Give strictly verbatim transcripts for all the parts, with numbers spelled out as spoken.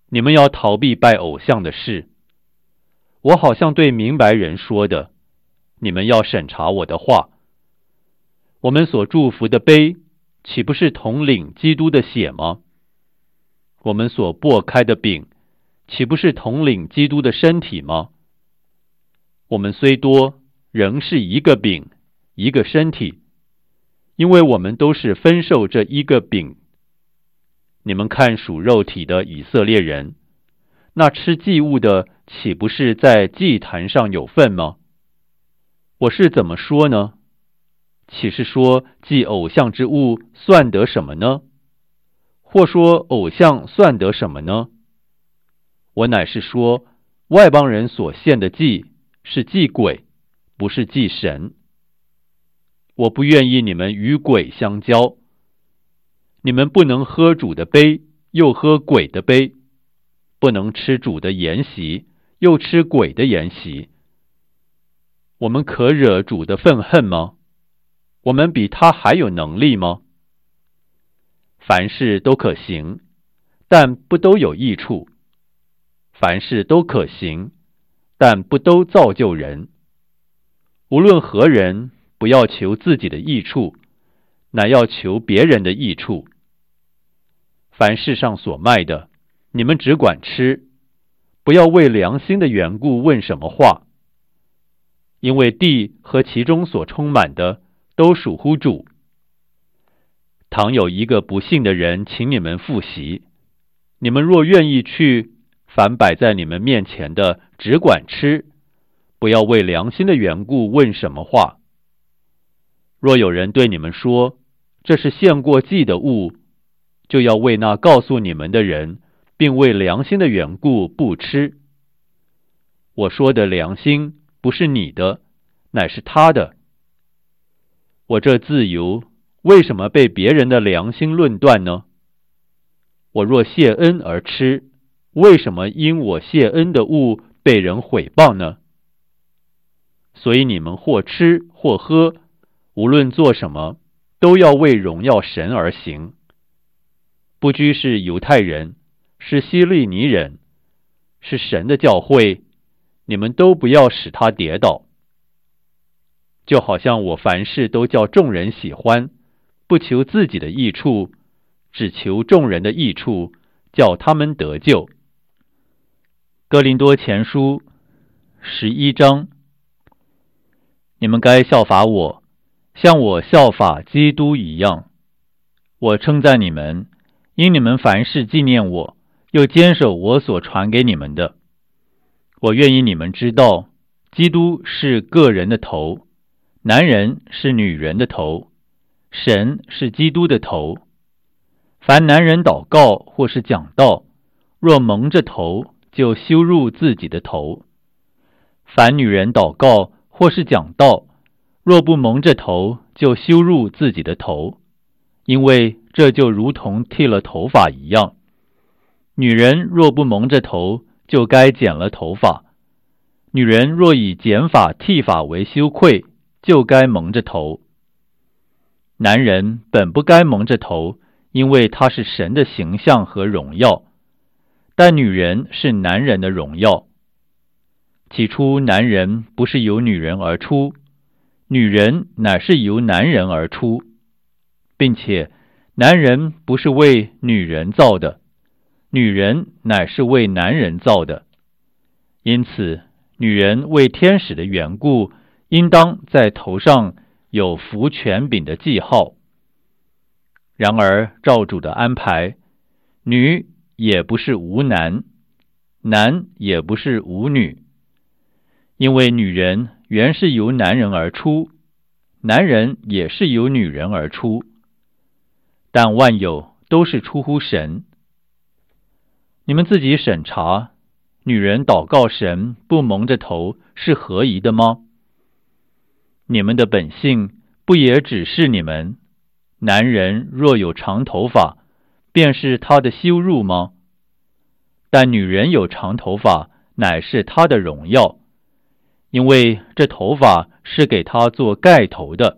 你们要逃避拜偶像的事。我好像对明白人说的，你们要审查我的话。我们所祝福的杯，岂不是统领基督的血吗？我们所擘开的饼，岂不是统领基督的身体吗？我们虽多，仍是一个饼，一个身体，因为我们都是分受这一个饼。你们看属肉体的以色列人，那吃祭物的，岂不是在祭坛上有份吗？我是怎么说呢？岂是说祭偶像之物算得什么呢？或说偶像算得什么呢？我乃是说，外邦人所献的祭是祭鬼，不是祭神。我不愿意你们与鬼相交。你们不能喝主的杯，又喝鬼的杯；不能吃主的筵席，又吃鬼的筵席。我们可惹主的愤恨吗？我们比他还有能力吗？凡事都可行，但不都有益处；凡事都可行，但不都造就人。无论何人，不要求自己的益处，乃要求别人的益处。凡世上所卖的，你们只管吃，不要为良心的缘故问什么话，因为地和其中所充满的都属乎主。倘有一个不信的人请你们赴席，你们若愿意去，凡摆在你们面前的只管吃，不要为良心的缘故问什么话。若有人对你们说，这是献过祭的物，就要为那告诉你们的人，并为良心的缘故不吃。我说的良心不是你的，乃是他的。我这自由为什么被别人的良心论断呢？我若谢恩而吃，为什么因我谢恩的物被人毁谤呢？所以你们或吃或喝，无论做什么，都要为荣耀神而行。不拘是犹太人，是希利尼人，是神的教会，你们都不要使他跌倒。就好像我凡事都叫众人喜欢，不求自己的益处，只求众人的益处，叫他们得救。哥林多前书十一章。你们该效法我，像我效法基督一样。我称赞你们，因你们凡事纪念我，又坚守我所传给你们的。我愿意你们知道，基督是个人的头，男人是女人的头，神是基督的头。凡男人祷告或是讲道，若蒙着头，就羞辱自己的头；凡女人祷告或是讲道，若不蒙着头，就羞辱自己的头，因为这就如同剃了头发一样。女人若不蒙着头，就该剪了头发；女人若以剪发剃发为羞愧，就该蒙着头。男人本不该蒙着头，因为他是神的形象和荣耀，但女人是男人的荣耀。起初男人不是由女人而出，女人乃是由男人而出，并且男人不是为女人造的，女人乃是为男人造的。因此女人为天使的缘故，应当在头上有服权柄的记号。然而照主的安排，女也不是无男，男也不是无女。因为女人原是由男人而出，男人也是由女人而出，但万有都是出乎神。你们自己审查，女人祷告神不蒙着头是合宜的吗？你们的本性不也指示你们，男人若有长头发，便是他的羞辱吗？但女人有长头发，乃是他的荣耀，因为这头发是给他做盖头的。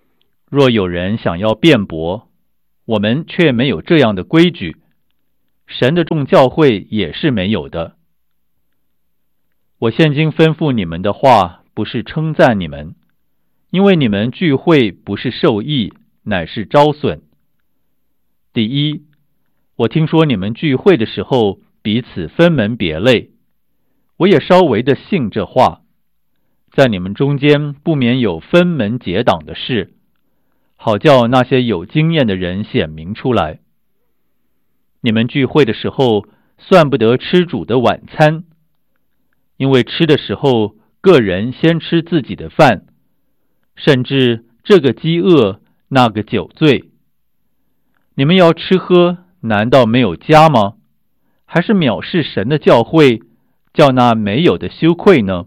若有人想要辩驳，我们却没有这样的规矩。 神的众教会也是没有的。我现今吩咐你们的话，不是称赞你们，因为你们聚会不是受益，乃是招损。第一，我听说你们聚会的时候彼此分门别类，我也稍微的信这话，在你们中间不免有分门结党的事，好叫那些有经验的人显明出来。你们聚会的时候算不得吃主的晚餐，因为吃的时候个人先吃自己的饭，甚至这个饥饿，那个酒醉。你们要吃喝，难道没有家吗？还是藐视神的教会，叫那没有的羞愧呢？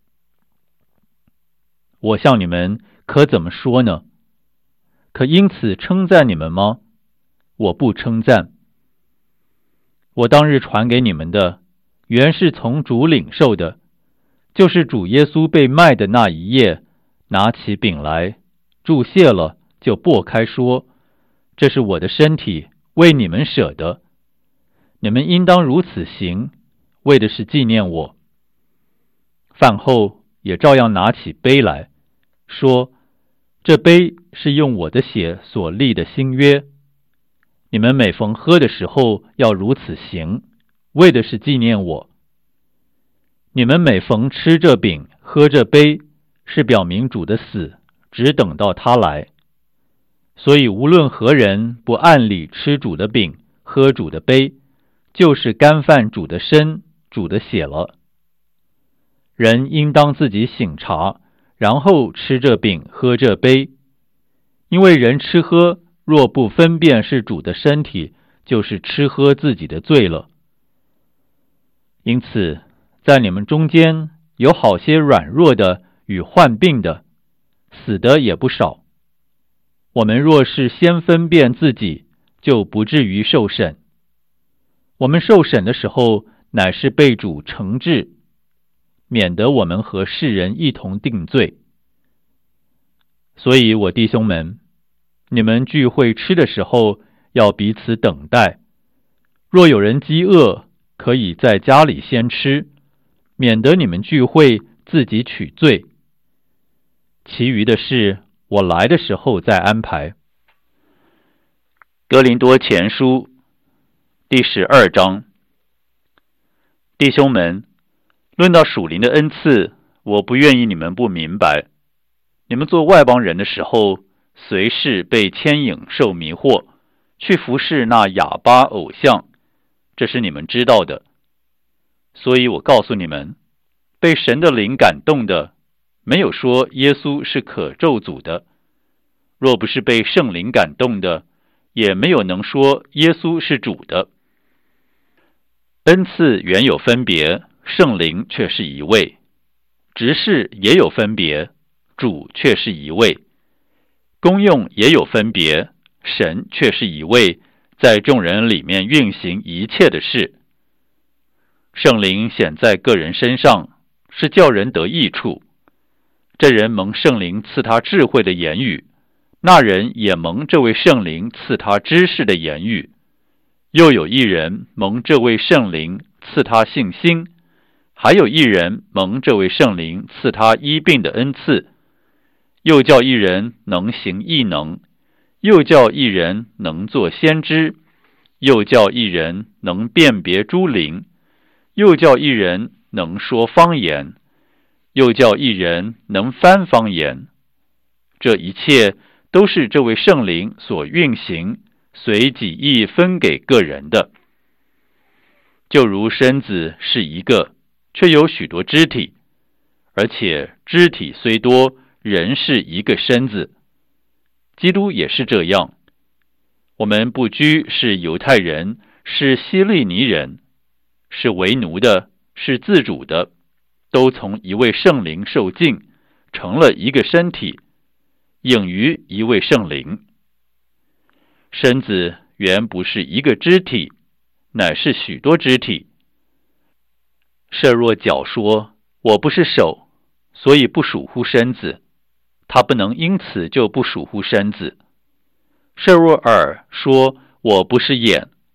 我向你们可怎么说呢？可因此称赞你们吗？我不称赞。我当日传给你们的，原是从主领受的，就是主耶稣被卖的那一夜，拿起饼来，祝谢了，就擘开说，这是我的身体，为你们舍的，你们应当如此行，为的是纪念我。饭后也照样拿起杯来，说，这杯是用我的血所立的新约，你们每逢喝的时候要如此行，为的是纪念我。你们每逢吃这饼喝这杯，是表明主的死，只等到他来。所以无论何人不按理吃主的饼喝主的杯，就是干犯主的身主的血了。人应当自己省察，然后吃这饼喝这杯，因为人吃喝若不分辨是主的身体，就是吃喝自己的罪了。因此在你们中间有好些软弱的与患病的，死的也不少。我们若是先分辨自己，就不至于受审。我们受审的时候，乃是被主惩治，免得我们和世人一同定罪。所以我弟兄们，你们聚会吃的时候，要彼此等待。若有人饥饿，可以在家里先吃，免得你们聚会自己取罪。其余的事，我来的时候再安排。哥林多前书第十二章。弟兄们，论到属灵的恩赐，我不愿意你们不明白。你们做外邦人的时候，随事被牵引受迷惑，去服侍那哑巴偶像，这是你们知道的。所以我告诉你们，被神的灵感动的，没有说耶稣是可咒诅的；若不是被圣灵感动的，也没有能说耶稣是主的。恩赐原有分别，圣灵却是一位；执事也有分别，主却是一位；功用也有分别，神却是一位，在众人里面运行一切的事。圣灵显在个人身上，是叫人得益处。这人蒙圣灵赐他智慧的言语，那人也蒙这位圣灵赐他知识的言语。又有一人蒙这位圣灵赐他信心，还有一人蒙这位圣灵赐他医病的恩赐。又叫一人能行异能，又叫一人能做先知，又叫一人能辨别诸灵，又叫一人能说方言，又叫一人能翻方言。这一切都是这位圣灵所运行，随己意分给个人的。就如身子是一个，却有许多肢体，而且肢体虽多，人是一个身子。基督也是这样。我们不拘是犹太人，是希利尼人，是为奴的，是自主的，都从一位圣灵受浸，成了一个身体，应于一位圣灵。身子原不是一个肢体，乃是许多肢体。设若脚说，我不是手，所以不属乎身子，他不能因此就不属乎身子。设若耳说，我不是眼，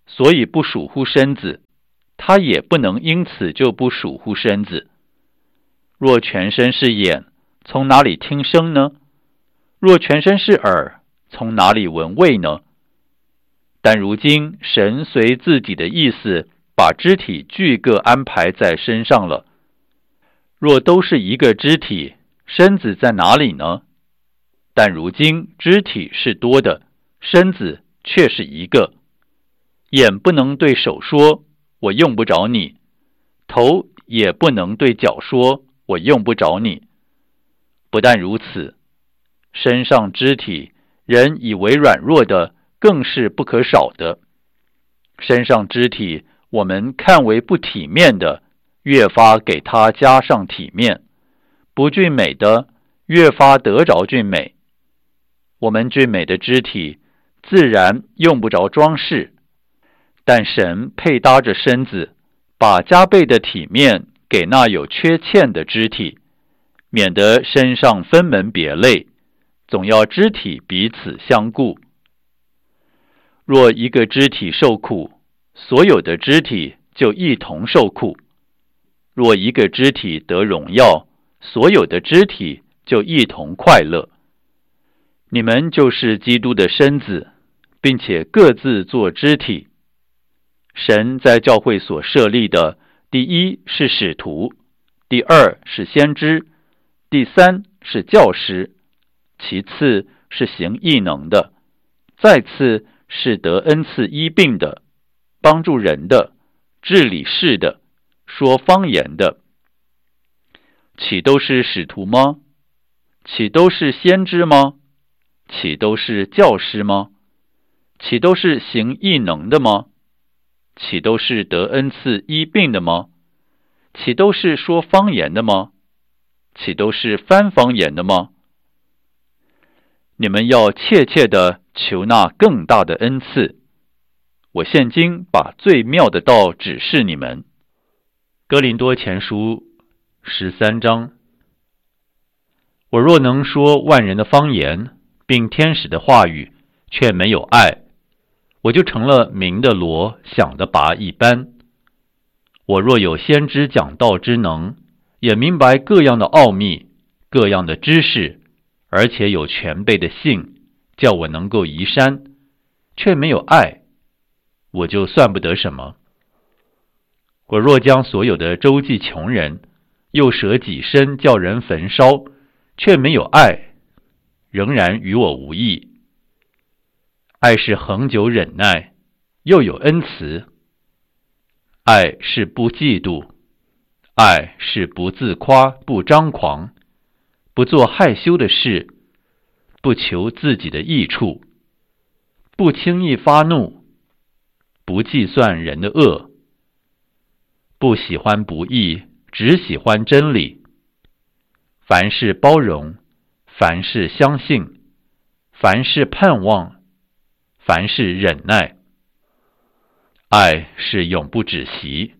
所以不属乎身子，他也不能因此就不属乎身子。若全身是眼，从哪里听声呢？若全身是耳，从哪里闻味呢？但如今神随自己的意思，把肢体俱各安排在身上了。若都是一个肢体，身子在哪里呢？但如今肢体是多的，身子却是一个。眼不能对手说，我用不着你；头也不能对脚说，我用不着你。不但如此，身上肢体，人以为软弱的，更是不可少的。身上肢体，我们看为不体面的，越发给它加上体面；不俊美的，越发得着俊美。我们俊美的肢体，自然用不着装饰，但神配搭着身子，把加倍的体面给那有缺欠的肢体，免得身上分门别类，总要肢体彼此相顾。若一个肢体受苦，所有的肢体就一同受苦；若一个肢体得荣耀，所有的肢体就一同快乐。你们就是基督的身子，并且各自做肢体。神在教会所设立的，第一是使徒，第二是先知，第三是教师，其次是行异能的，再次是得恩赐医病的，帮助人的，治理事的，说方言的。岂都是使徒吗？岂都是先知吗？岂都是教师吗？岂都是行异能的吗？岂都是得恩赐医病的吗？岂都是说方言的吗？岂都是翻方言的吗？你们要切切地求那更大的恩赐。我现今把最妙的道指示你们。 哥林多前书十三章。我若能说万人的方言，并天使的话语，却没有爱，我就成了明的锣，响的拔一般。我若有先知讲道之能，也明白各样的奥秘，各样的知识，而且有全备的信，叫我能够移山，却没有爱，我就算不得什么。我若将所有的周济穷人，又舍己身叫人焚烧，却没有爱，仍然与我无益。爱是恒久忍耐，又有恩慈；爱是不嫉妒；爱是不自夸，不张狂，不做害羞的事，不求自己的益处，不轻易发怒，不计算人的恶，不喜欢不义，只喜欢真理。凡事包容，凡事相信，凡事盼望，凡事忍耐。爱是永不止息。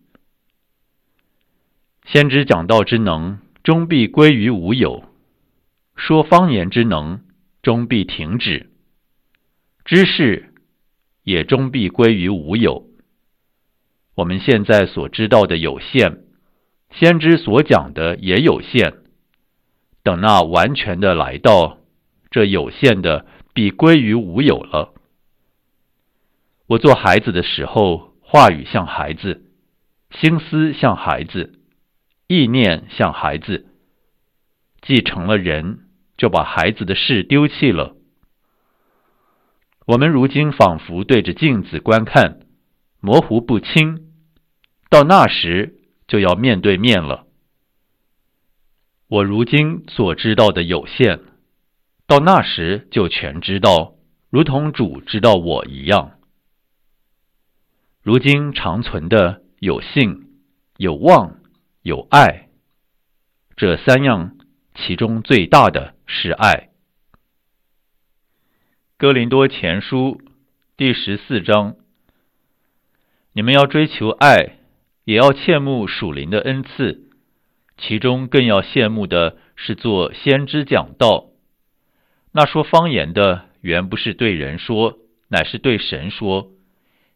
先知讲道之能，终必归于无有；说方言之能，终必停止；知识也终必归于无有。我们现在所知道的有限，先知所讲的也有限。等那完全的来到，这有限的必归于无有了。我做孩子的时候，话语像孩子，心思像孩子，意念像孩子。既成了人，就把孩子的事丢弃了。我们如今仿佛对着镜子观看，模糊不清，到那时就要面对面了。我如今所知道的有限，到那时就全知道，如同主知道我一样。如今长存的有信、有望、有爱，这三样，其中最大的是爱。哥林多前书第十四章。你们要追求爱，也要切慕属灵的恩赐，其中更要羡慕的是做先知讲道。那说方言的，原不是对人说，乃是对神说，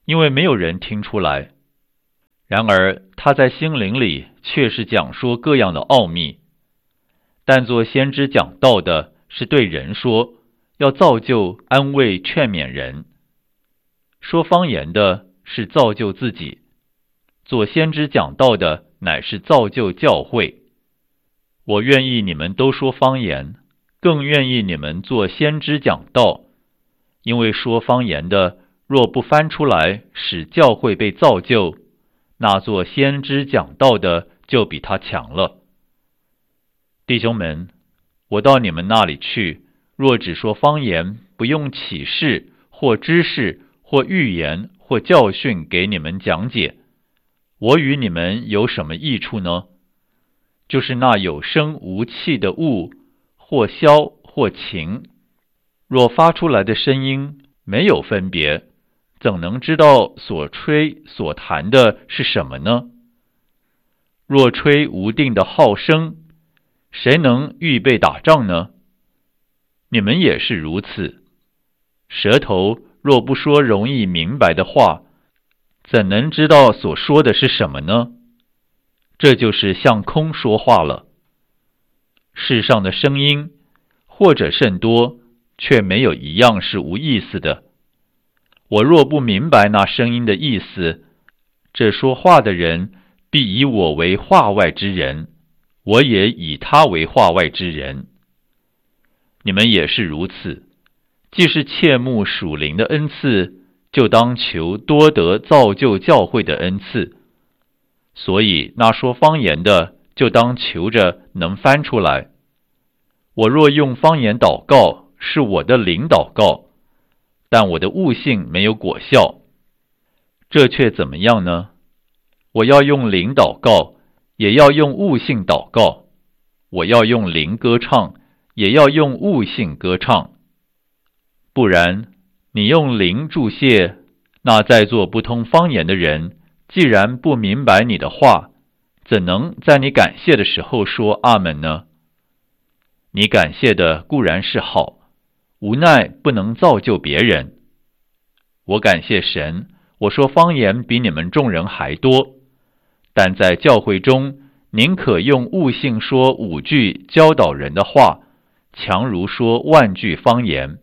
因为没有人听出来。然而他在心灵里却是讲说各样的奥秘。但做先知讲道的是对人说，要造就、安慰、劝勉人；说方言的是造就自己。做先知讲道的乃是造就教会。我愿意你们都说方言，更愿意你们做先知讲道，因为说方言的若不翻出来使教会被造就，那做先知讲道的就比他强了。弟兄们，我到你们那里去，若只说方言，不用启示或知识或预言或教训给你们讲解，我与你们有什么益处呢？就是那有声无气的物，或箫或琴，若发出来的声音没有分别，怎能知道所吹所弹的是什么呢？若吹无定的号声，谁能预备打仗呢？你们也是如此。舌头若不说容易明白的话，怎能知道所说的是什么呢？这就是向空说话了。世上的声音，或者甚多，却没有一样是无意思的。我若不明白那声音的意思，这说话的人必以我为话外之人，我也以他为话外之人。你们也是如此。既是切慕属灵的恩赐，就当求多得造就教会的恩赐。所以那说方言的，就当求着能翻出来。我若用方言祷告，是我的灵祷告，但我的悟性没有果效，这却怎么样呢？我要用灵祷告，也要用悟性祷告；我要用灵歌唱，也要用悟性歌唱。不然，你用灵注谢，那在座不通方言的人，既然不明白你的话，怎能在你感谢的时候说阿们呢？你感谢的固然是好，无奈不能造就别人。我感谢神，我说方言比你们众人还多，但在教会中，宁可用悟性说五句教导人的话，强如说万句方言。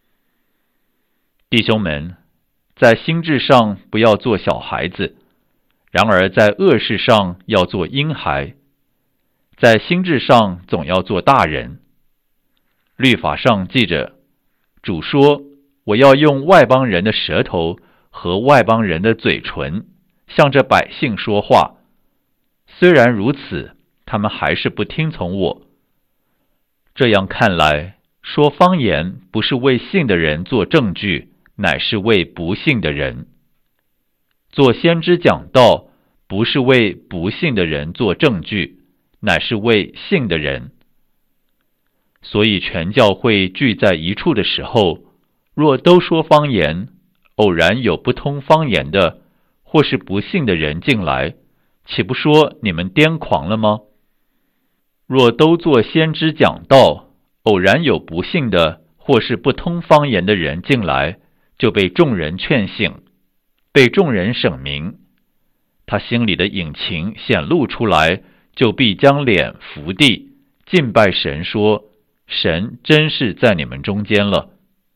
弟兄们，在心智上不要做小孩子，然而在恶事上要做婴孩，在心智上总要做大人。律法上记着，主说，我要用外邦人的舌头和外邦人的嘴唇，向着百姓说话。虽然如此，他们还是不听从我。这样看来，说方言不是为信的人做证据，乃是为不信的人。做先知讲道，不是为不信的人做证据，乃是为信的人。所以全教会聚在一处的时候，若都说方言，偶然有不通方言的，或是不信的人进来，岂不说你们癫狂了吗？若都做先知讲道，偶然有不信的，或是不通方言的人进来，就被众人劝醒，被众人审明，他心里的隐情显露出来，就必将脸伏地，敬拜神说，神真是在你们中间了。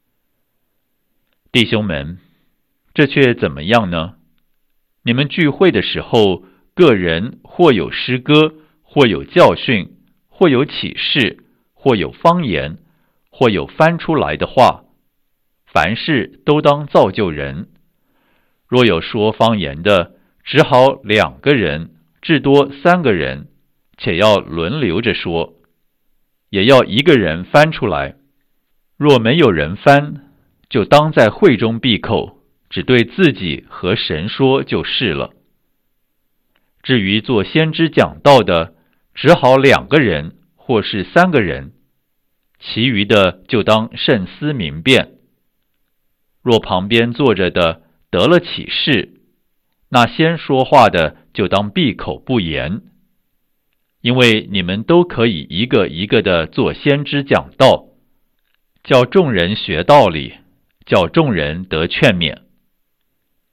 弟兄们，这却怎么样呢？你们聚会的时候，个人或有诗歌，或有教训，或有启示，或有方言，或有翻出来的话，凡事都当造就人。若有说方言的，只好两个人，至多三个人，且要轮流着说，也要一个人翻出来。若没有人翻，就当在会中闭口，只对自己和神说就是了。至于做先知讲道的，只好两个人或是三个人，其余的就当慎思明辨。若旁边坐着的得了启示，那先说话的就当闭口不言，因为你们都可以一个一个的做先知讲道，叫众人学道理，叫众人得劝勉。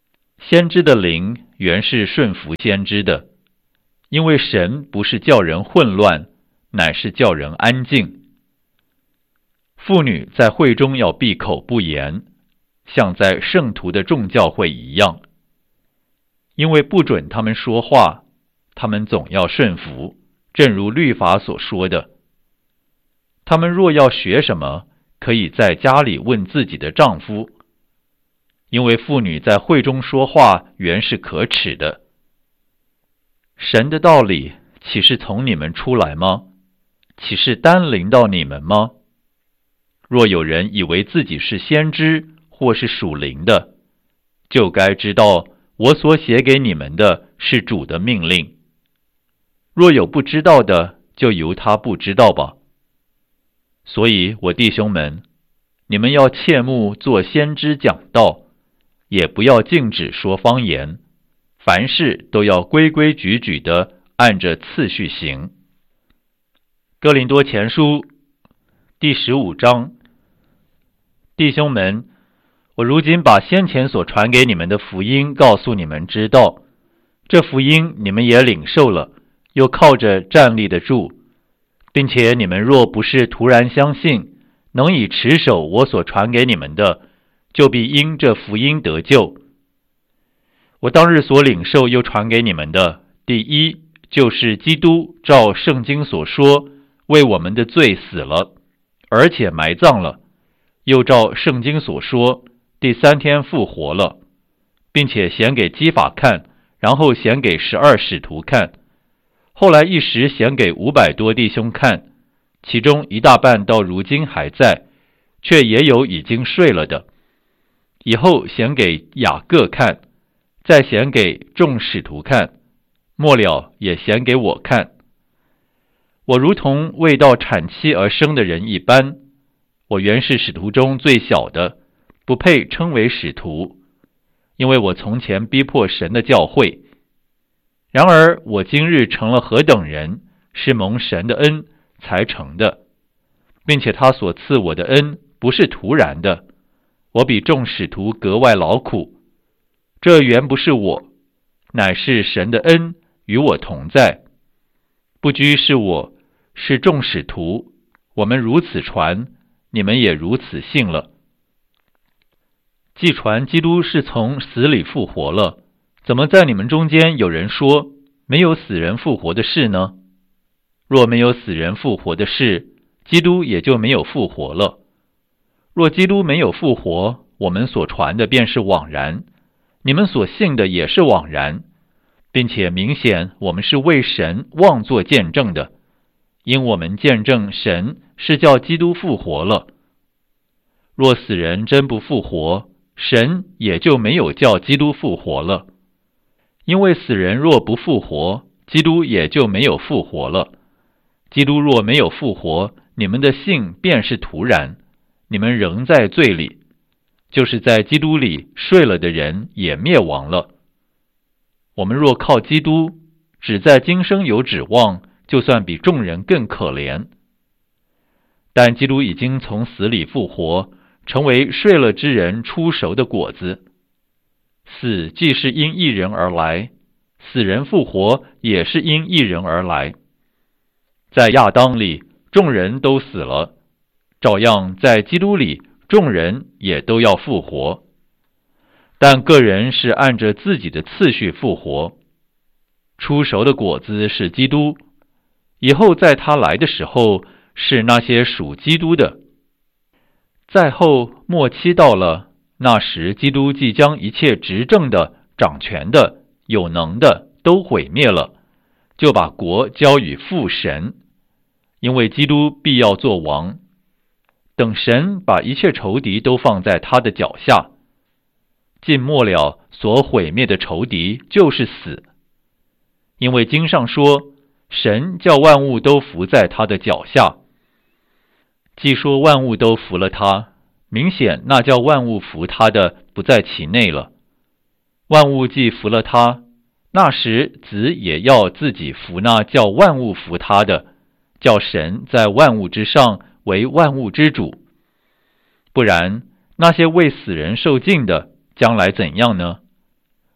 先知的灵原是顺服先知的，因为神不是叫人混乱，乃是叫人安静。妇女在会中要闭口不言，像在圣徒的众教会一样，因为不准他们说话，他们总要顺服，正如律法所说的。他们若要学什么，可以在家里问自己的丈夫，因为妇女在会中说话原是可耻的。神的道理岂是从你们出来吗？岂是单临到你们吗？若有人以为自己是先知或是属灵的，就该知道我所写给你们的是主的命令。若有不知道的，就由他不知道吧。所以我弟兄们，你们要切慕做先知讲道，也不要禁止说方言，凡事都要规规矩矩的按着次序行。哥林多前书第十五章。弟兄们，我如今把先前所传给你们的福音告诉你们知道，这福音你们也领受了，又靠着站立得住，并且你们若不是突然相信，能以持守我所传给你们的，就必因这福音得救。我当日所领受又传给你们的，第一，就是基督照圣经所说，为我们的罪死了，而且埋葬了，又照圣经所说，第三天复活了，并且显给基法看，然后显给十二使徒看，后来一时显给五百多弟兄看，其中一大半到如今还在，却也有已经睡了的。以后显给雅各看，再显给众使徒看，末了也显给我看。我如同未到产期而生的人一般，我原是使徒中最小的，不配称为使徒，因为我从前逼迫神的教会。然而我今日成了何等人，是蒙神的恩才成的，并且他所赐我的恩不是突然的，我比众使徒格外劳苦。这原不是我，乃是神的恩与我同在。不拘是我，是众使徒，我们如此传，你们也如此信了。既传基督是从死里复活了，怎么在你们中间有人说没有死人复活的事呢？若没有死人复活的事，基督也就没有复活了。若基督没有复活，我们所传的便是枉然，你们所信的也是枉然，并且明显我们是为神妄作见证的，因我们见证神是叫基督复活了。若死人真不复活，神也就没有叫基督复活了。因为死人若不复活，基督也就没有复活了。基督若没有复活，你们的信便是徒然，你们仍在罪里，就是在基督里睡了的人也灭亡了。我们若靠基督，只在今生有指望，就算比众人更可怜。但基督已经从死里复活，成为睡了之人出熟的果子。死既是因一人而来，死人复活也是因一人而来。在亚当里，众人都死了，照样在基督里，众人也都要复活。但个人是按着自己的次序复活。出熟的果子是基督，以后在他来的时候，是那些属基督的。再后末期到了，那时基督即将一切执政的、掌权的、有能的都毁灭了，就把国交与父神，因为基督必要做王。等神把一切仇敌都放在他的脚下，尽末了，所毁灭的仇敌就是死。因为经上说，神叫万物都伏在他的脚下。既说万物都服了他，明显那叫万物服他的不在其内了。万物既服了他，那时子也要自己服那叫万物服他的，叫神在万物之上为万物之主。不然，那些为死人受尽的，将来怎样呢？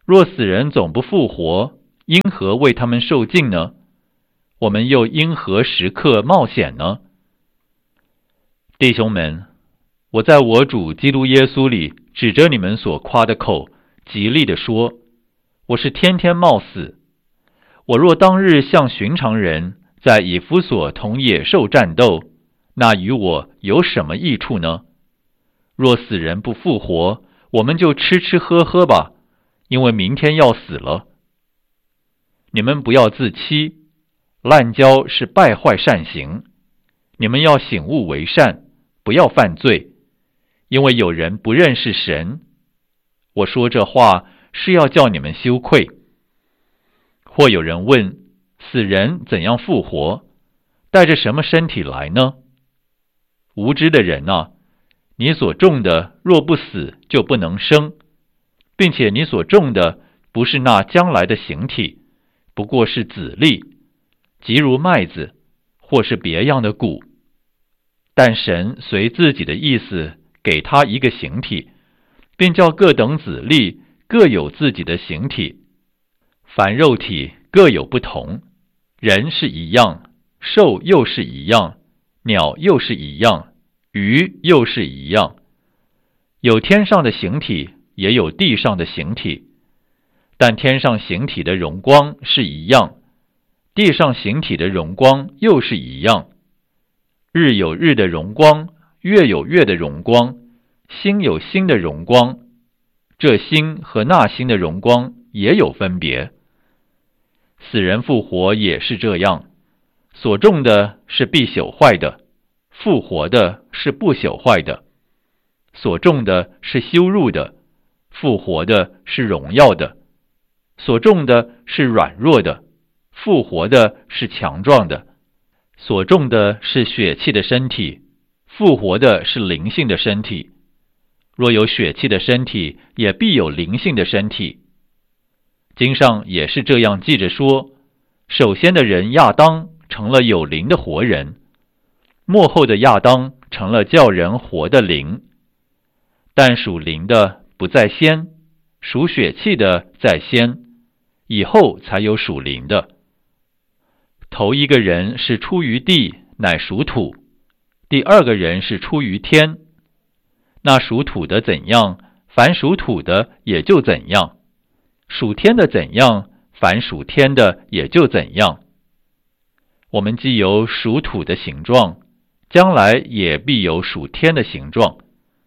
若死人总不复活，因何为他们受尽呢？我们又因何时刻冒险呢？弟兄们，我在我主基督耶稣里指着你们所夸的口，极力地说，我是天天冒死。我若当日像寻常人，在以弗所同野兽战斗，那与我有什么益处呢？若死人不复活，我们就吃吃喝喝吧，因为明天要死了。你们不要自欺，滥交是败坏善行。你们要醒悟为善，不要犯罪，因为有人不认识神。我说这话是要叫你们羞愧。或有人问，死人怎样复活？带着什么身体来呢？无知的人啊，你所种的若不死，就不能生，并且你所种的不是那将来的形体，不过是籽粒，即如麦子，或是别样的谷。但神随自己的意思给他一个形体，并叫各等籽粒各有自己的形体。凡肉体各有不同，人是一样，兽又是一样，鸟又是一样，鱼又是一样。有天上的形体，也有地上的形体，但天上形体的荣光是一样，地上形体的荣光又是一样。日有日的荣光，月有月的荣光，星有星的荣光，这星和那星的荣光也有分别。死人复活也是这样，所种的是必朽坏的，复活的是不朽坏的；所种的是羞辱的，复活的是荣耀的；所种的是软弱的，复活的是强壮的；所种的是血气的身体，复活的是灵性的身体。若有血气的身体，也必有灵性的身体。经上也是这样记着说，首先的人亚当成了有灵的活人，末后的亚当成了叫人活的灵。但属灵的不在先，属血气的在先，以后才有属灵的。头一个人是出于地，乃属土；第二个人是出于天。那属土的怎样，凡属土的也就怎样；属天的怎样，凡属天的也就怎样。我们既有属土的形状，将来也必有属天的形状。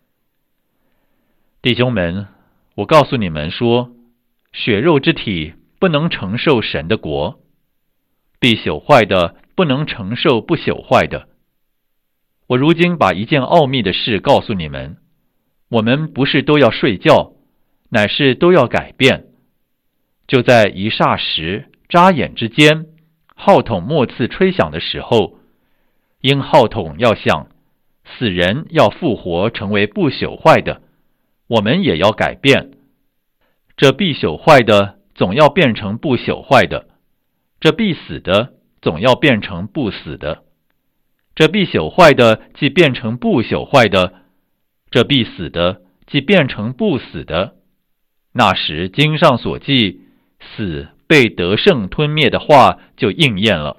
弟兄们，我告诉你们说，血肉之体不能承受神的国，必朽坏的不能承受不朽坏的。我如今把一件奥秘的事告诉你们，我们不是都要睡觉，乃是都要改变。就在一霎时眨眼之间，号筒末次吹响的时候，因号筒要响，死人要复活成为不朽坏的，我们也要改变。这必朽坏的总要变成不朽坏的，这必死的总要变成不死的。这必朽坏的既变成不朽坏的，这必死的既变成不死的。那时经上所记，死被得胜吞灭的话就应验了。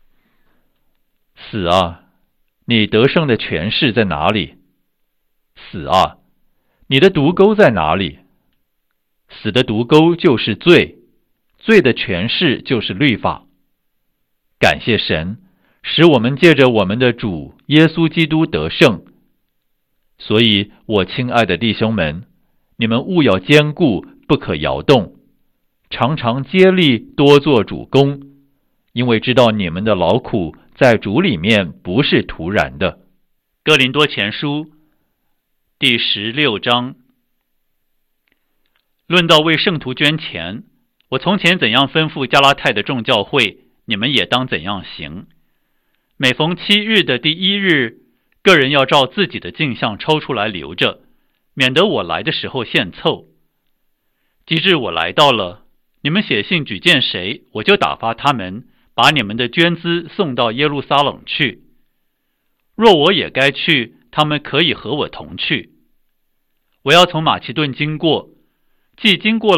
死啊，你得胜的权势在哪里？死啊，你的毒钩在哪里？死的毒钩就是罪，罪的权势就是律法。感谢神，使我们借着我们的主耶稣基督得胜。所以我亲爱的弟兄们，你们务要坚固，不可摇动，常常接力多做主工，因为知道你们的劳苦在主里面不是徒然的。 哥林多前书第十六章。论到为圣徒捐钱，我从前怎样吩咐加拉太的众教会，你们也当怎样行。每逢七日的第一日，个人要照自己的镜像抽出来留着，免得我来的时候献凑。及至我来到了，你们写信举荐谁，我就打发他们把你们的捐资送到耶路撒冷去。若我也该去，他们可以和我同去。我要从马其顿经过，既经过了，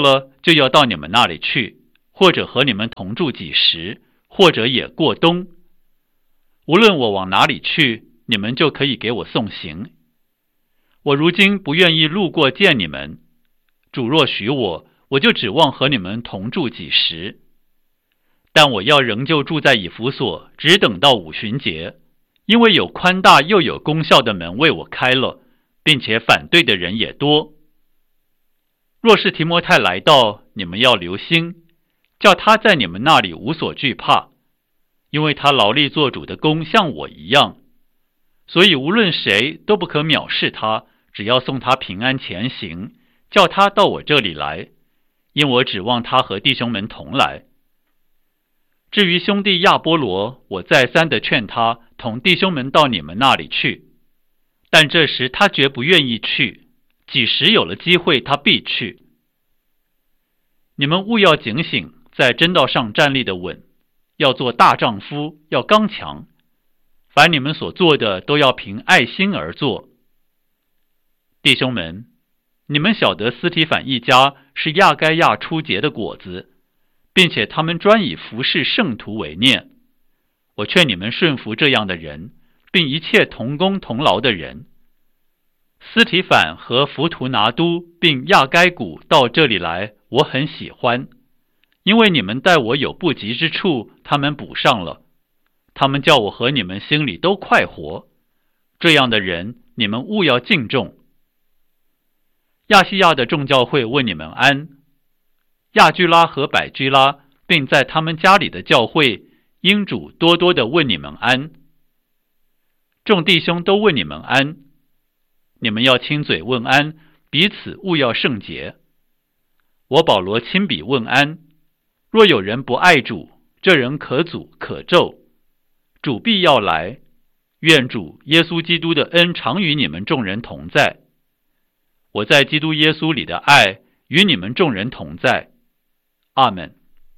就要到你们那里去，或者和你们同住几时，或者也过冬。无论我往哪里去，你们就可以给我送行。我如今不愿意路过见你们，主若许我，我就指望和你们同住几时。但我要仍旧住在以弗所，只等到五旬节，因为有宽大又有功效的门为我开了，并且反对的人也多。若是提摩太来到，你们要留心，叫他在你们那里无所惧怕，因为他劳力做主的工像我一样，所以无论谁都不可藐视他，只要送他平安前行，叫他到我这里来，因我指望他和弟兄们同来。至于兄弟亚波罗，我再三的劝他同弟兄们到你们那里去，但这时他绝不愿意去，几时有了机会，他必去。你们务要警醒，在真道上站立的稳，要做大丈夫，要刚强。凡你们所做的，都要凭爱心而做。弟兄们，你们晓得斯提反一家是亚该亚初结的果子，并且他们专以服侍圣徒为念。我劝你们顺服这样的人，并一切同工同劳的人。斯提反和弗图拿都并亚该古到这里来，我很喜欢，因为你们待我有不及之处，他们补上了。他们叫我和你们心里都快活。这样的人，你们务要敬重。亚细亚的众教会问你们安。亚居拉和百居拉，并在他们家里的教会，因主多多的问你们安。众弟兄都问你们安。你们要亲嘴问安，彼此务要圣洁。我保罗亲笔问安。若有人不爱主，这人可诅可咒。主必要来，愿主耶稣基督的恩常与你们众人同在。我在基督耶稣里的爱与你们众人同在。阿们。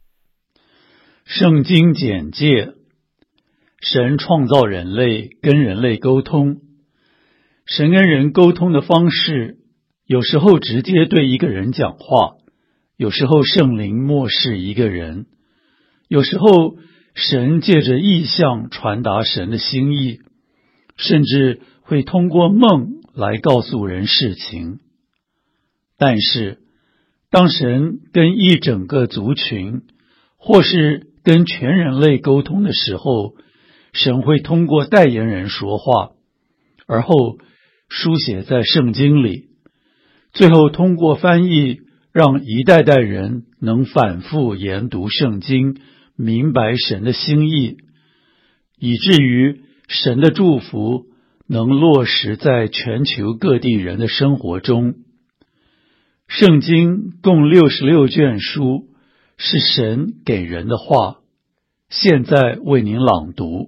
圣经简介：神创造人类，跟人类沟通。神跟人沟通的方式，有时候直接对一个人讲话，有时候圣灵默示一个人，有时候神借着异象传达神的心意，甚至会通过梦来告诉人事情。但是当神跟一整个族群或是跟全人类沟通的时候，神会通过代言人说话，而后书写在圣经里，最后通过翻译让一代代人能反复研读圣经，明白神的心意，以至于神的祝福能落实在全球各地人的生活中。圣经共六十六卷书，是神给人的话。现在为您朗读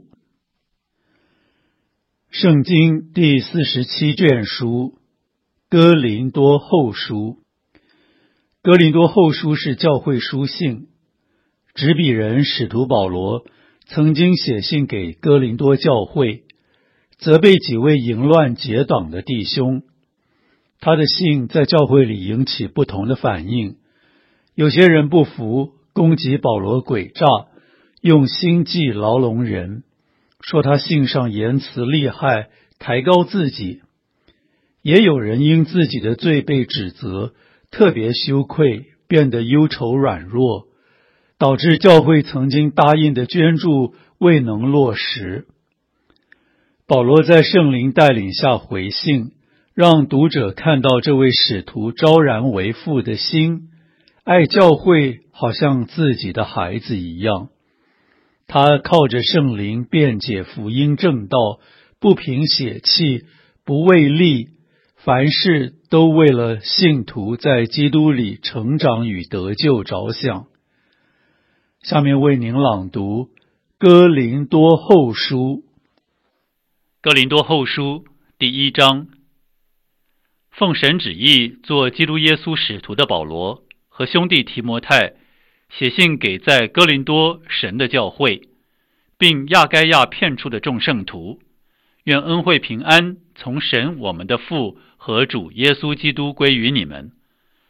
圣经第四十七卷书，哥林多后书。哥林多后书是教会书信，执笔人使徒保罗曾经写信给哥林多教会，责备几位淫乱结党的弟兄。他的信在教会里引起不同的反应，有些人不服，攻击保罗诡诈，用心计牢笼人，说他信上言辞厉害，抬高自己。也有人因自己的罪被指责，特别羞愧，变得忧愁软弱，导致教会曾经答应的捐助未能落实。保罗在圣灵带领下回信，让读者看到这位使徒昭然为父的心，爱教会好像自己的孩子一样。他靠着圣灵辩解福音正道，不凭血气，不为利，凡事都为了信徒在基督里成长与得救着想。下面为您朗读哥林多后书。 哥林多后书第一章。奉神旨意做基督耶稣使徒的保罗和兄弟提摩太，写信给在哥林多神的教会，并亚该亚遍处的众圣徒，愿恩惠平安从神我们的父和主耶稣基督归于你们。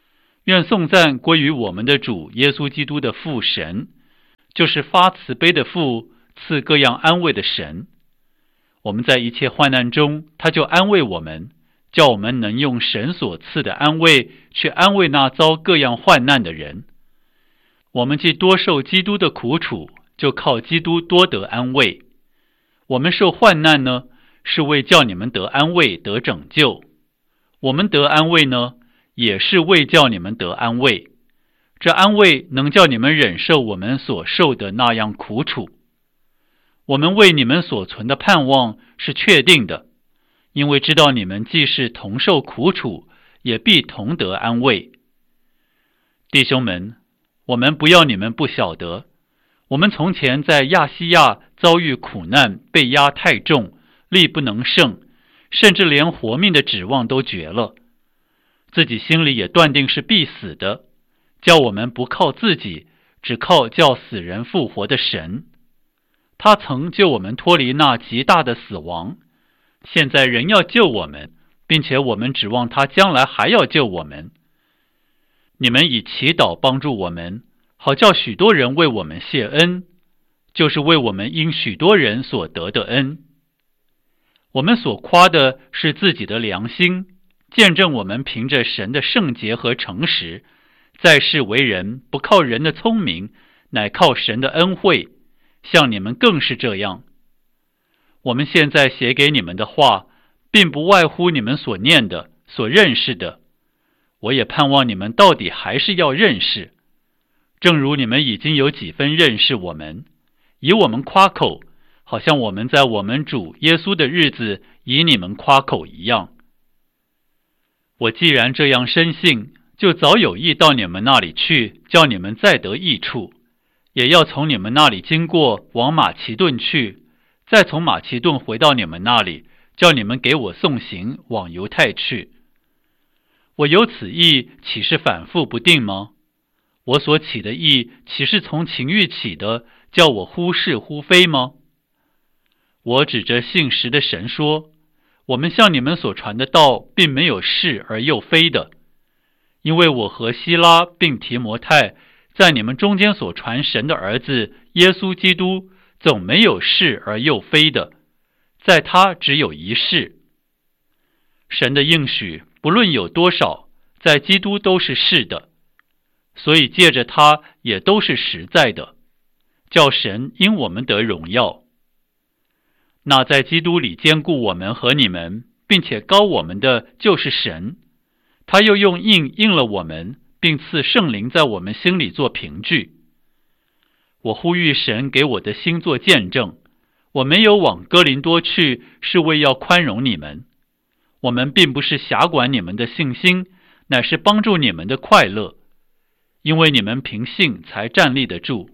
愿颂赞归于我们的主耶稣基督的父神，就是发慈悲的父，赐各样安慰的神。我们在一切患难中，他就安慰我们，叫我们能用神所赐的安慰去安慰那遭各样患难的人。我们既多受基督的苦楚，就靠基督多得安慰。我们受患难呢，是为叫你们得安慰，得拯救；我们得安慰呢，也是为叫你们得安慰。这安慰能叫你们忍受我们所受的那样苦楚。我们为你们所存的盼望是确定的，因为知道你们既是同受苦楚，也必同得安慰。弟兄们，我们不要你们不晓得，我们从前在亚细亚遭遇苦难，被压太重，力不能胜，甚至连活命的指望都绝了，自己心里也断定是必死的，叫我们不靠自己，只靠叫死人复活的神。他曾救我们脱离那极大的死亡，现在仍要救我们，并且我们指望他将来还要救我们。你们以祈祷帮助我们，好叫许多人为我们谢恩，就是为我们因许多人所得的恩。我们所夸的是自己的良心，见证我们凭着神的圣洁和诚实，在世为人，不靠人的聪明，乃靠神的恩惠，像你们更是这样。我们现在写给你们的话，并不外乎你们所念的、所认识的。我也盼望你们到底还是要认识，正如你们已经有几分认识我们，以我们夸口，好像我们在我们主耶稣的日子以你们夸口一样。我既然这样深信，就早有意到你们那里去，叫你们再得益处，也要从你们那里经过，往马其顿去，再从马其顿回到你们那里，叫你们给我送行，往犹太去。我有此意，岂是反复不定吗？我所起的意，岂是从情欲起的，叫我忽是忽非吗？我指着信实的神说，我们向你们所传的道，并没有是而又非的，因为我和希拉并提摩太在你们中间所传神的儿子耶稣基督，总没有是而又非的，在他只有一是。神的应许不论有多少，在基督都是是的，所以借着他也都是实在的，叫神因我们得荣耀。那在基督里兼顾我们和你们，并且膏我们的就是神，他又用印印了我们，并赐圣灵在我们心里做凭据。我呼吁神给我的心做见证，我没有往哥林多去，是为要宽容你们。我们并不是辖管你们的信心，乃是帮助你们的快乐，因为你们凭信才站立得住。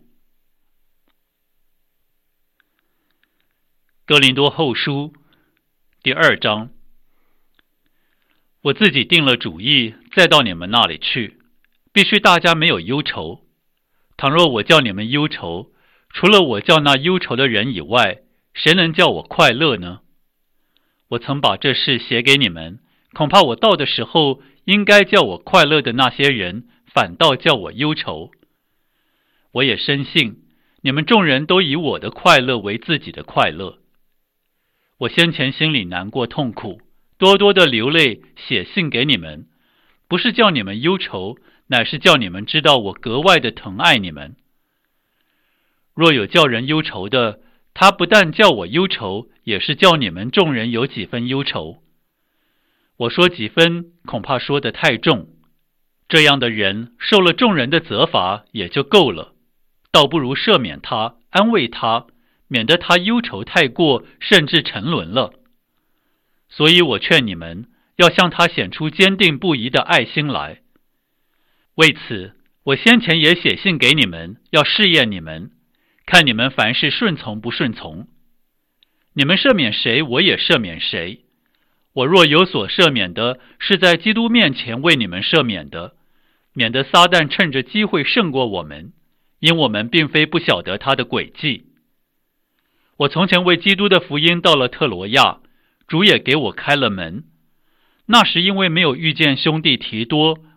哥林多后书第二章。我自己定了主意，再到你们那里去，必须大家没有忧愁。倘若我叫你们忧愁，除了我叫那忧愁的人以外，谁能叫我快乐呢？我曾把这事写给你们，恐怕我到的时候，应该叫我快乐的那些人，反倒叫我忧愁。我也深信，你们众人都以我的快乐为自己的快乐。我先前心里难过痛苦，多多的流泪写信给你们，不是叫你们忧愁，乃是叫你们知道我格外的疼爱你们。若有叫人忧愁的，他不但叫我忧愁，也是叫你们众人有几分忧愁。我说几分，恐怕说得太重。这样的人受了众人的责罚也就够了，倒不如赦免他，安慰他，免得他忧愁太过，甚至沉沦了。所以我劝你们要向他显出坚定不移的爱心来。为此，我先前也写信给你们，要试验你们，看你们凡事顺从不顺从。你们赦免谁，我也赦免谁。我若有所赦免的，是在基督面前为你们赦免的，免得撒旦趁着机会胜过我们，因我们并非不晓得他的诡计。我从前为基督的福音到了特罗亚，主也给我开了门。那时因为没有遇见兄弟提多，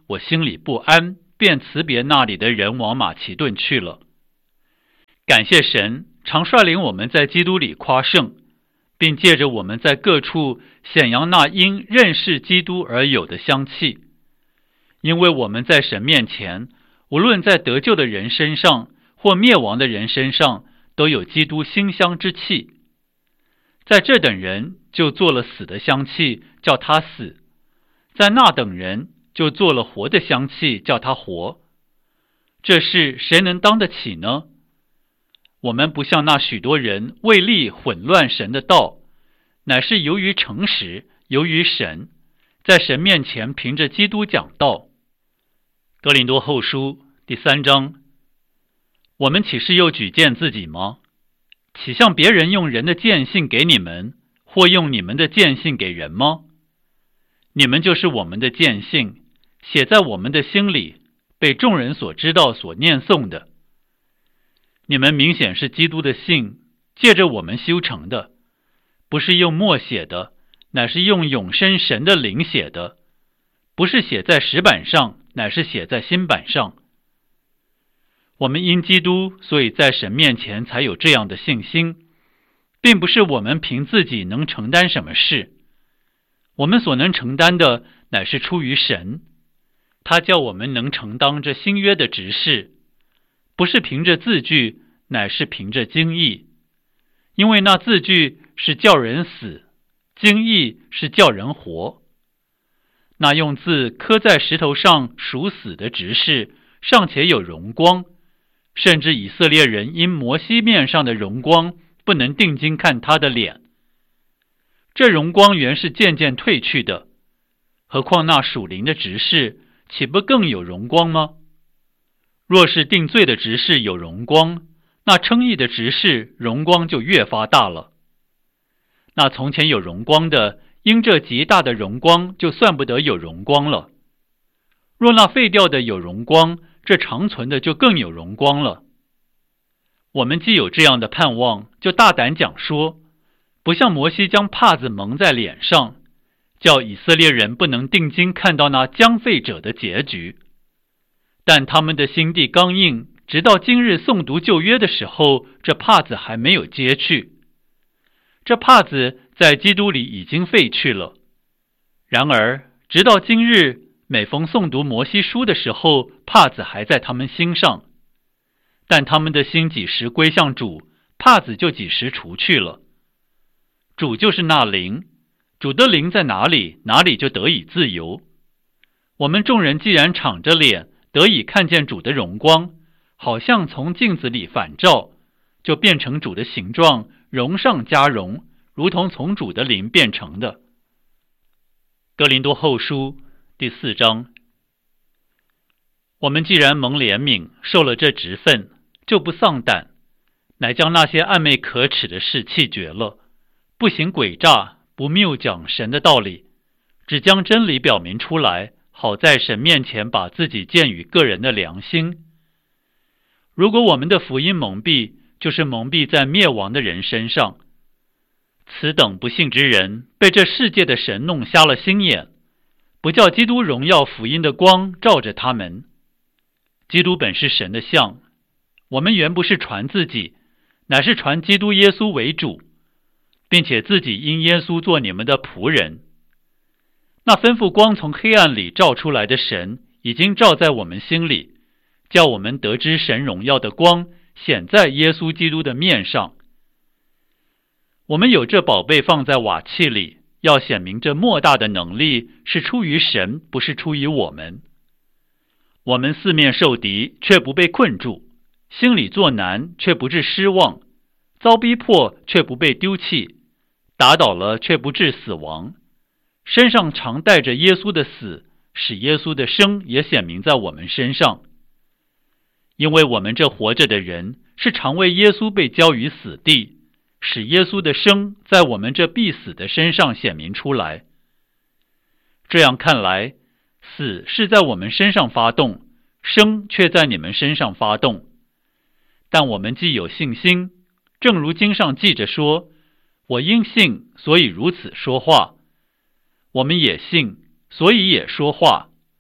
我心里不安，便辞别那里的人，往马其顿去了。感谢神，常率领我们在基督里夸胜，并借着我们在各处显扬那因认识基督而有的香气。因为我们在神面前，无论在得救的人身上或灭亡的人身上，都有基督馨香之气。在这等人就做了死的香气，叫他死；在那等人就做了活的香气，叫他活。这事谁能当得起呢？我们不像那许多人为利混乱神的道，乃是由于诚实，由于神，在神面前凭着基督讲道。哥林多后书第三章，我们岂是又举荐自己吗？岂像别人用人的荐信给你们，或用你们的荐信给人吗？你们就是我们的荐信，写在我们的心里，被众人所知道，所念诵的。你们明显是基督的信，借着我们修成的，不是用墨写的，乃是用永生神的灵写的，不是写在石板上，乃是写在心板上。我们因基督，所以在神面前才有这样的信心，并不是我们凭自己能承担什么事。我们所能承担的，乃是出于神，他叫我们能承当这新约的职事，不是凭着字句，乃是凭着经意。因为那字句是叫人死，经意是叫人活。那用字刻在石头上属死的职事，尚且有荣光，甚至以色列人因摩西面上的荣光，不能定睛看他的脸。这荣光原是渐渐褪去的，何况那属灵的职事，岂不更有荣光吗？若是定罪的职事有荣光，那称义的职事荣光就越发大了。那从前有荣光的，因这极大的荣光，就算不得有荣光了。若那废掉的有荣光，这长存的就更有荣光了。我们既有这样的盼望，就大胆讲说，不像摩西将帕子蒙在脸上，叫以色列人不能定睛看到那将废者的结局。但他们的心地刚硬，直到今日诵读旧约的时候，这帕子还没有揭去。这帕子在基督里已经废去了。然而直到今日，每逢诵读摩西书的时候，帕子还在他们心上。但他们的心几时归向主，帕子就几时除去了。主就是那灵，主的灵在哪里，哪里就得以自由。我们众人既然敞着脸，得以看见主的荣光，好像从镜子里反照，就变成主的形状，荣上加荣，如同从主的灵变成的。哥林多后书第四章，我们既然蒙怜悯，受了这职分，就不丧胆，乃将那些暧昧可耻的事弃绝了，不行诡诈，不谬讲神的道理，只将真理表明出来，好在神面前把自己鉴于个人的良心。如果我们的福音蒙蔽，就是蒙蔽在灭亡的人身上。此等不信之人，被这世界的神弄瞎了心眼，不叫基督荣耀福音的光照着他们。基督本是神的像，我们原不是传自己，乃是传基督耶稣为主，并且自己因耶稣做你们的仆人。那吩咐光从黑暗里照出来的神，已经照在我们心里，叫我们得知神荣耀的光显在耶稣基督的面上。我们有这宝贝放在瓦器里，要显明这莫大的能力是出于神，不是出于我们。我们四面受敌，却不被困住；心里作难，却不致失望；遭逼迫，却不被丢弃；打倒了，却不致死亡。身上常带着耶稣的死，使耶稣的生也显明在我们身上。因为我们这活着的人，是常为耶稣被交于死地，使耶稣的生在我们这必死的身上显明出来。这样看来，死是在我们身上发动，生却在你们身上发动。但我们既有信心，正如经上记着说，我因信，所以如此说话。我们也信，所以也说话。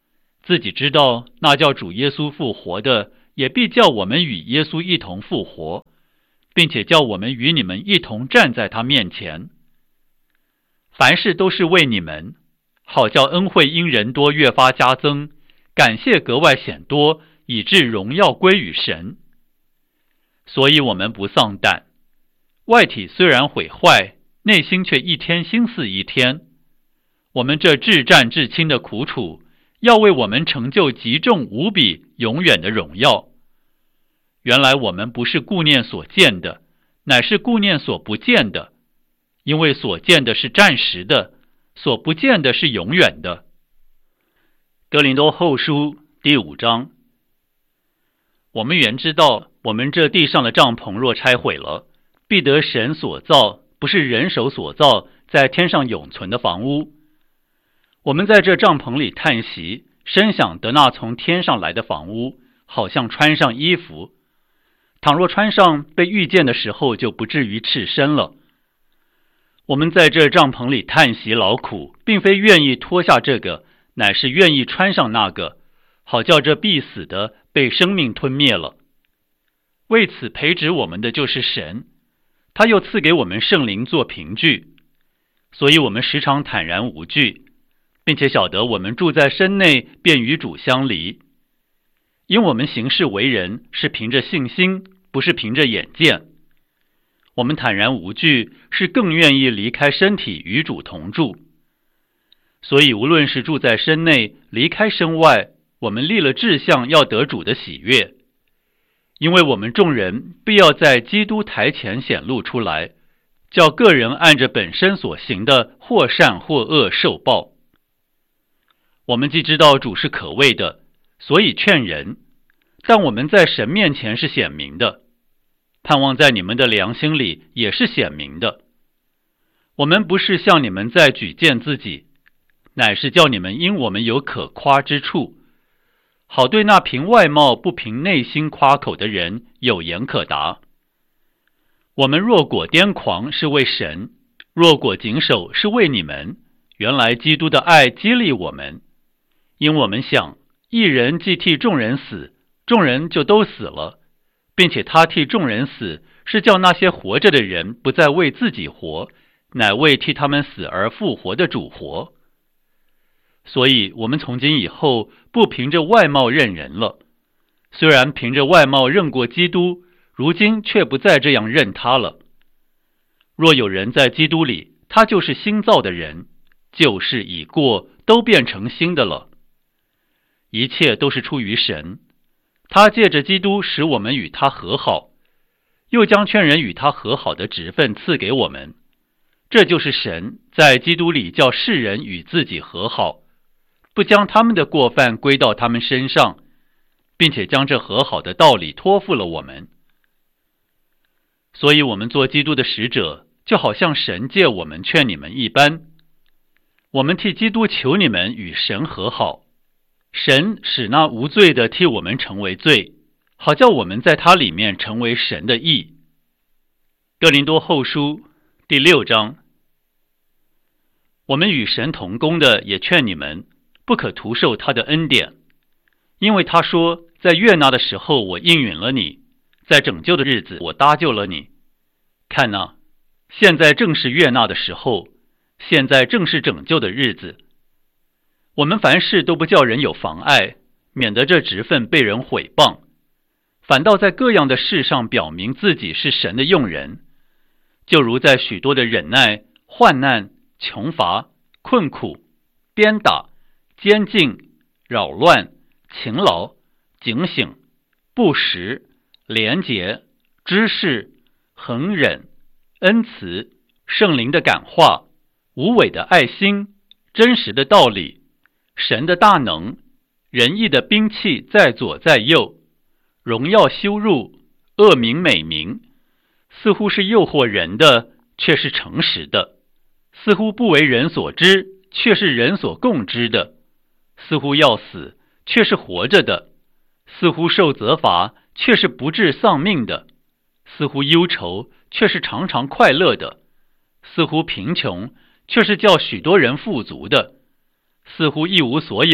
自己知道那叫主耶稣复活的，也必叫我们与耶稣一同复活，并且叫我们与你们一同站在他面前。凡事都是为你们，好叫恩惠因人多越发加增，感谢格外显多，以致荣耀归于神。所以我们不丧胆，外体虽然毁坏，内心却一天新似一天。我们这至战至轻的苦楚，要为我们成就极重无比永远的荣耀。原来我们不是顾念所见的，乃是顾念所不见的，因为所见的是暂时的，所不见的是永远的。哥林多后书第五章。我们原知道，我们这地上的帐篷若拆毁了，必得神所造，不是人手所造，在天上永存的房屋。我们在这帐篷里叹息，深想得那从天上来的房屋，好像穿上衣服。倘若穿上，被遇见的时候就不至于赤身了。我们在这帐篷里叹息劳苦，并非愿意脱下这个，乃是愿意穿上那个，好叫这必死的被生命吞灭了。为此培植我们的就是神，他又赐给我们圣灵做凭据，所以我们时常坦然无惧，并且晓得我们住在身内，便与主相离。因我们行事为人是凭着信心，不是凭着眼见。我们坦然无惧，是更愿意离开身体与主同住。所以无论是住在身内，离开身外，我们立了志向，要得主的喜悦。因为我们众人必要在基督台前显露出来，叫个人按着本身所行的，或善或恶受报。我们既知道主是可畏的，所以劝人，但我们在神面前是显明的，盼望在你们的良心里也是显明的。我们不是向你们在举荐自己，乃是叫你们因我们有可夸之处，好对那凭外貌不凭内心夸口的人有言可答。我们若果癫狂是为神，若果谨守是为你们，原来基督的爱激励我们。因我们想，一人既替众人死，众人就都死了，并且他替众人死，是叫那些活着的人不再为自己活，乃为替他们死而复活的主活。所以我们从今以后不凭着外貌认人了，虽然凭着外貌认过基督，如今却不再这样认他了。若有人在基督里，他就是新造的人，旧事已过，都变成新的了。一切都是出于神，他借着基督使我们与他和好，又将劝人与他和好的职分赐给我们。这就是神在基督里叫世人与自己和好，不将他们的过犯归到他们身上，并且将这和好的道理托付了我们。所以我们做基督的使者，就好像神借我们劝你们一般。我们替基督求你们与神和好，神使那无罪的替我们成为罪，好叫我们在他里面成为神的义。哥林多后书第六章。我们与神同工的也劝你们，不可徒受他的恩典，因为他说，在悦纳的时候我应允了你，在拯救的日子我搭救了你。看哪，现在正是悦纳的时候，现在正是拯救的日子。我们凡事都不叫人有妨碍，免得这职分被人毁谤，反倒在各样的事上表明自己是神的用人，就如在许多的忍耐、患难、穷乏、困苦、鞭打、监禁、扰乱、勤劳、警醒、不时、廉洁、知识、恒忍、恩慈、圣灵的感化、无伪的爱心、真实的道理、神的大能、仁义的兵器在左在右，荣耀羞辱，恶名美名，似乎是诱惑人的，却是诚实的；似乎不为人所知，却是人所共知的；似乎要死，却是活着的；似乎受责罚，却是不致丧命的；似乎忧愁，却是常常快乐的；似乎贫穷，却是叫许多人富足的；似乎一无所有，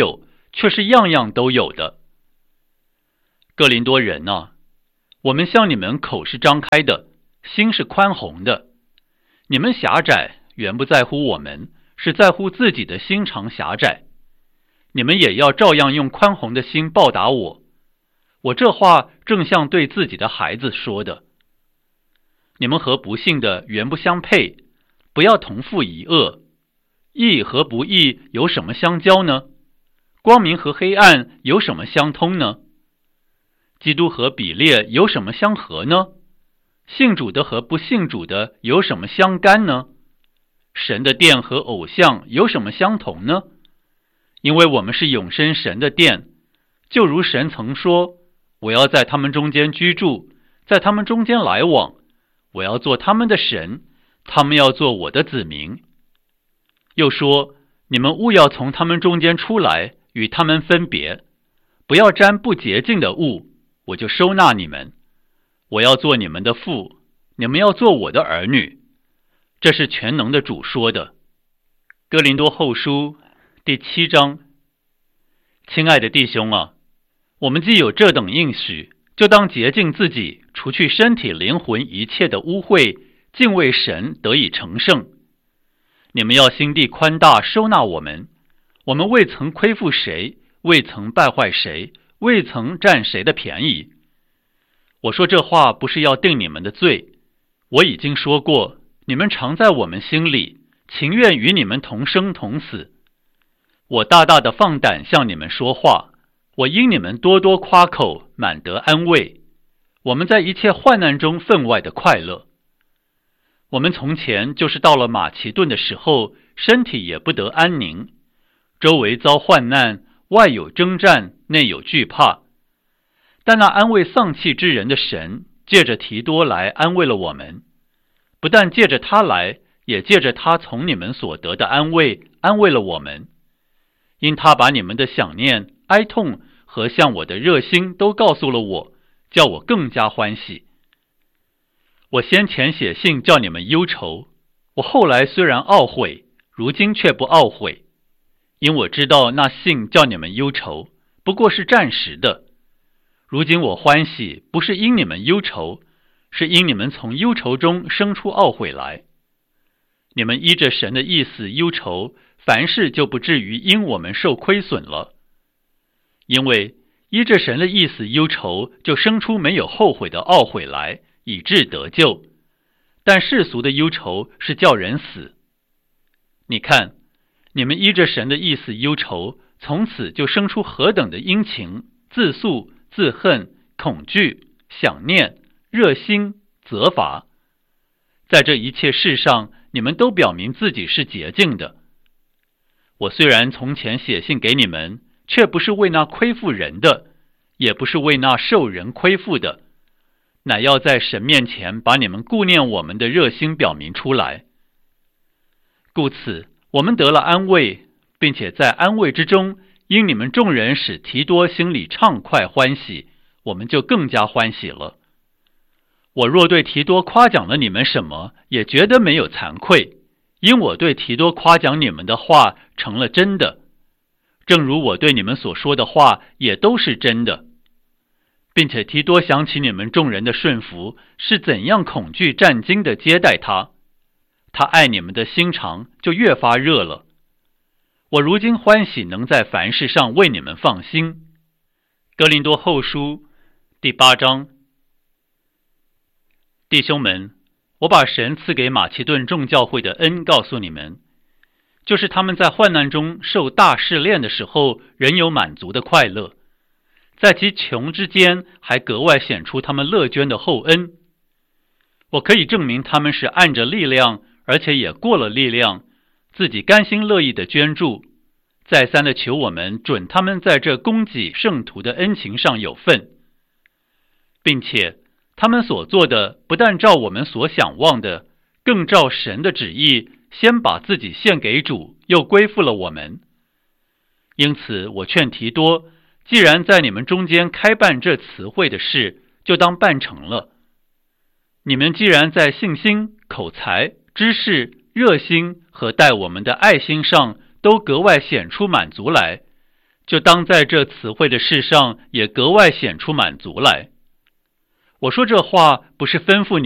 却是样样都有的。哥林多人啊，我们向你们口是张开的，心是宽宏的。你们狭窄，原不在乎我们，是在乎自己的心肠狭窄。你们也要照样用宽宏的心报答我。我这话正像对自己的孩子说的。你们和不信的原不相配，不要同负一恶。义和不义有什么相交呢？光明和黑暗有什么相通呢？基督和比列有什么相合呢？信主的和不信主的有什么相干呢？神的殿和偶像有什么相同呢？因为我们是永生神的殿，就如神曾说，我要在他们中间居住，在他们中间来往，我要做他们的神，他们要做我的子民。又说，你们务要从他们中间出来，与他们分别，不要沾不洁净的物，我就收纳你们。我要做你们的父，你们要做我的儿女。这是全能的主说的。哥林多后书第七章。亲爱的弟兄啊，我们既有这等应许，就当洁净自己，除去身体灵魂一切的污秽，敬畏神，得以成圣。你们要心地宽大，收纳我们。我们未曾亏负谁，未曾败坏谁，未曾占谁的便宜。我说这话不是要定你们的罪，我已经说过，你们常在我们心里，情愿与你们同生同死。我大大的放胆向你们说话，我因你们多多夸口，满得安慰。我们在一切患难中分外的快乐。我们从前就是到了马其顿的时候，身体也不得安宁，周围遭患难，外有征战，内有惧怕。但那安慰丧气之人的神，借着提多来安慰了我们。不但借着他来，也借着他从你们所得的安慰，安慰了我们。因他把你们的想念、哀痛和向我的热心都告诉了我，叫我更加欢喜。我先前写信叫你们忧愁，我后来虽然懊悔，如今却不懊悔，因我知道那信叫你们忧愁，不过是暂时的。如今我欢喜，不是因你们忧愁，是因你们从忧愁中生出懊悔来。你们依着神的意思忧愁，凡事就不至于因我们受亏损了。因为依着神的意思忧愁，就生出没有后悔的懊悔来，以致得救。但世俗的忧愁是叫人死。你看，你们依着神的意思忧愁，从此就生出何等的殷勤、自诉、自恨、恐惧、想念、热心、责罚。在这一切事上，你们都表明自己是洁净的。我虽然从前写信给你们，却不是为那亏负人的，也不是为那受人亏负的，乃要在神面前把你们顾念我们的热心表明出来。故此，我们得了安慰，并且在安慰之中，因你们众人使提多心里畅快欢喜，我们就更加欢喜了。我若对提多夸奖了你们什么，也觉得没有惭愧，因我对提多夸奖你们的话成了真的，正如我对你们所说的话也都是真的。并且提多想起你们众人的顺服，是怎样恐惧战兢的接待他，他爱你们的心肠就越发热了。我如今欢喜能在凡事上为你们放心。哥林多后书第八章。弟兄们，我把神赐给马其顿众教会的恩告诉你们，就是他们在患难中受大试炼的时候，仍有满足的快乐，在其穷之间还格外显出他们乐捐的厚恩。我可以证明他们是按着力量，而且也过了力量，自己甘心乐意的捐助，再三的求我们准他们在这供给圣徒的恩情上有份，并且他们所做的不但照我们所想望的，更照神的旨意，先把自己献给主，又归附了我们。因此我劝提多，既然在你们中间开办这词汇的事，就当办成了。你们既然在信心、口才、知识、热心和待我们的爱心上都格外显出满足来， 就当在这词汇的事上也格外显出满足来。我说这话不是吩咐你